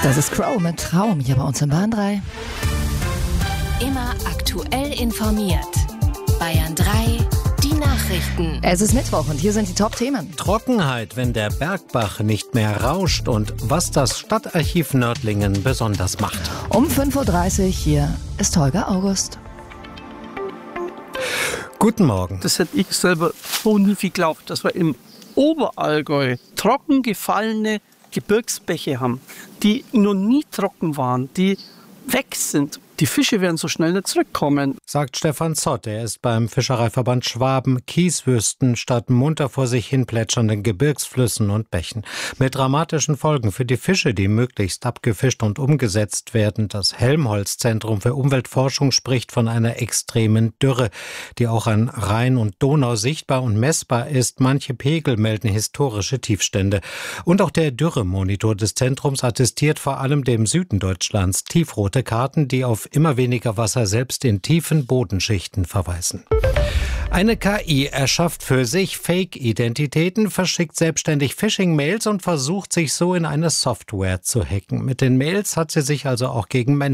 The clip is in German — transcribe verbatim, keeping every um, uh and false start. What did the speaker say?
Das ist Crow mit Traum hier bei uns in Bahn drei. Immer aktuell informiert. Bayern drei, die Nachrichten. Es ist Mittwoch und hier sind die Top-Themen. Trockenheit, wenn der Bergbach nicht mehr rauscht und was das Stadtarchiv Nördlingen besonders macht. Um fünf Uhr dreißig hier ist Holger August. Guten Morgen. Das hätte ich selber so nie geglaubt, dass wir im Oberallgäu trocken gefallene Gebirgsbäche haben, die noch nie trocken waren, die weg sind. Die Fische werden so schnell nicht zurückkommen, sagt Stefan Zott. Er ist beim Fischereiverband Schwaben Kieswüsten statt munter vor sich hin plätschernden Gebirgsflüssen und Bächen. Mit dramatischen Folgen für die Fische, die möglichst abgefischt und umgesetzt werden. Das Helmholtz-Zentrum für Umweltforschung spricht von einer extremen Dürre, die auch an Rhein und Donau sichtbar und messbar ist. Manche Pegel melden historische Tiefstände. Und auch der Dürremonitor des Zentrums attestiert vor allem dem Süden Deutschlands tiefrote Karten, die auf immer weniger Wasser selbst in tiefen Bodenschichten verweisen. Eine K I erschafft für sich Fake-Identitäten, verschickt selbstständig Phishing-Mails und versucht sich so in eine Software zu hacken. Mit den Mails hat sie sich also auch gegen Menschen